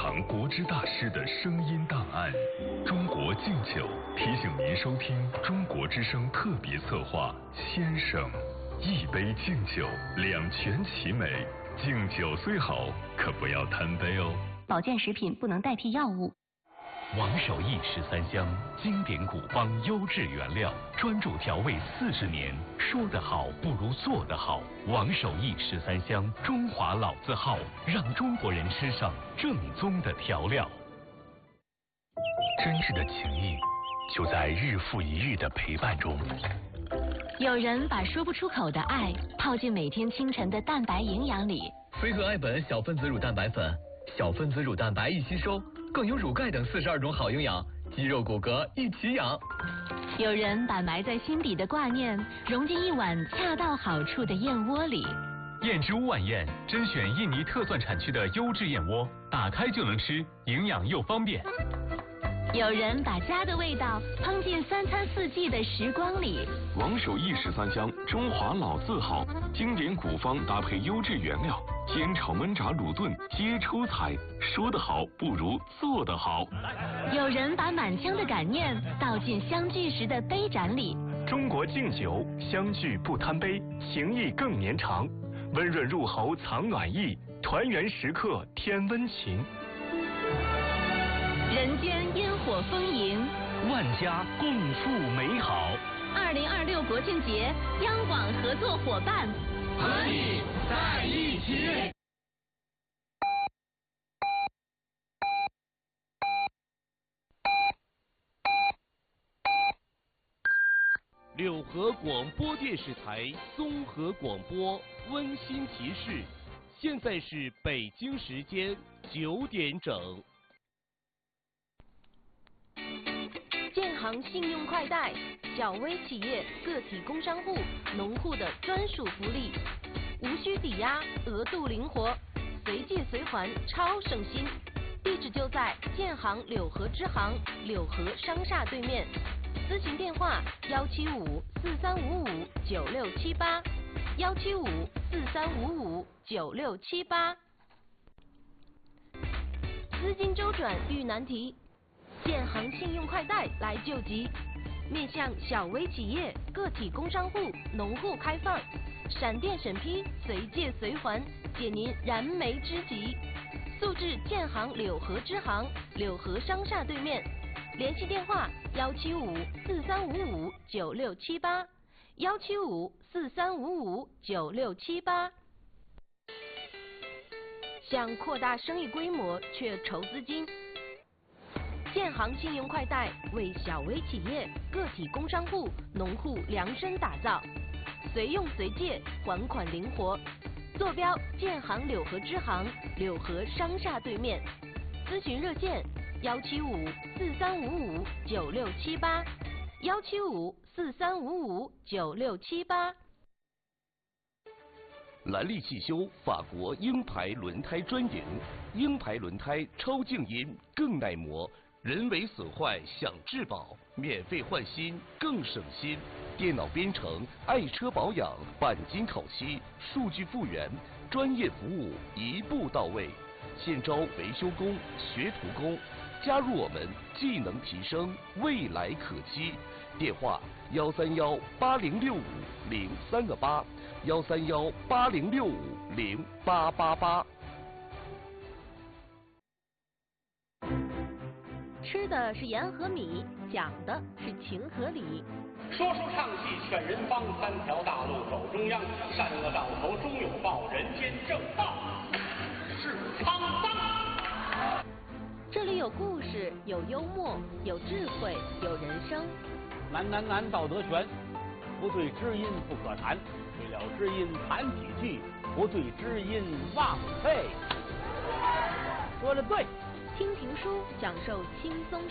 藏国之大师的声音档案。中国敬酒提醒您收听中国之声特别策划《先生》，一杯敬酒，两全其美。敬酒虽好，可不要贪杯哦。 保健食品不能代替药物。 王守义13香，经典古方优质原料，专注调味40年，说得好不如做得好。王守义13香，中华老字号，让中国人吃上正宗的调料。真挚的情谊，就在日复一日的陪伴中。 有人把说不出口的爱泡进每天清晨的蛋白营养里。 飞鹤爱本小分子乳蛋白粉，小分子乳蛋白易吸收，更有乳钙等42种好营养，肌肉骨骼一起养。 有人把埋在心底的挂念融进一碗恰到好处的燕窝里。 燕之屋晚宴甄选印尼特蒜产区的优质燕窝，打开就能吃，营养又方便。 有人把家的味道烹进3餐4季的时光里。 王守义13香，中华老字号，经典古方搭配优质原料，煎炒焖炸卤炖皆出彩。说得好不如做得好。 有人把满腔的感念倒进相聚时的杯盏里。 中国敬酒，相聚不贪杯，情谊更绵长。温润入喉藏暖意，团圆时刻添温情。 人间烟火丰盈， 万家共赴美好。 2026国庆节，央广合作伙伴和你在一起。 柳河广播电视台综合广播温馨提示：现在是北京时间9点整。 建行信用快贷，小微企业、个体工商户、农户的专属福利，无需抵押，额度灵活，随借随还，超省心。地址就在建行柳河支行柳河商厦对面，咨询电话175-4355-9678，175-4355-9678。资金周转遇难题，建行信用快贷来救急，面向小微企业、个体工商户、农户开放，闪电审批，随借随还，解您燃眉之急。速至建行柳河支行柳河商厦对面，联系电话175-4355-9678，175-4355-9678。想扩大生意规模却筹资金，建行信用快贷为小微企业、个体工商户、农户量身打造，随用随借，还款灵活。坐标建行柳河支行柳河商厦对面，咨询热线175-4355-9678，175-4355-9678。 兰利汽修法国鹰牌轮胎专营，鹰牌轮胎超静音更耐磨，人为损坏享质保，免费换新更省心。电脑编程，爱车保养，钣金烤漆，数据复原，专业服务一步到位。现招维修工、学徒工，加入我们，技能提升，未来可期。电话131-8065138，131-806508888。 吃的是盐和米，讲的是情和理。 说书唱戏劝人方，3条大路走中央，善恶到头终有报，人间正道是沧桑。 这里有故事，有幽默，有智慧，有人生。 难，道德全，不对知音不可谈，对了知音谈几句，不对知音忘废。说得对。 听评书，享受轻松